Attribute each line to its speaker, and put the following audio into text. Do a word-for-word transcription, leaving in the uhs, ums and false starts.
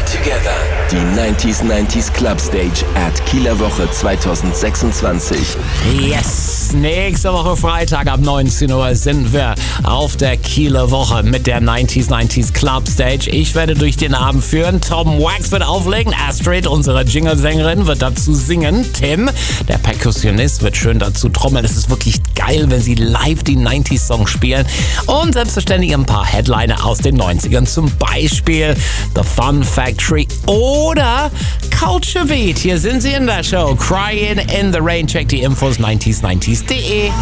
Speaker 1: together. Die neunzig neunzig Club Stage at Kieler Woche zwanzig sechsundzwanzig.
Speaker 2: Yes! Nächste Woche Freitag ab neunzehn Uhr sind wir auf der Kieler Woche mit der neunzig neunzig Club Stage. Ich werde durch den Abend führen. Tom Wax wird auflegen. Astrid, unsere Jingle-Sängerin, wird dazu singen. Tim, der Perkussionist, wird schön dazu trommeln. Es ist wirklich geil, wenn sie live die neunzig-Songs spielen. Und selbstverständlich ein paar Headliner aus den neunzigern. Zum Beispiel The Fun Factory oder Culture Beat. Hier sind sie in der Show. Crying in the Rain. Check die Infos neunzig neunzig punkt de.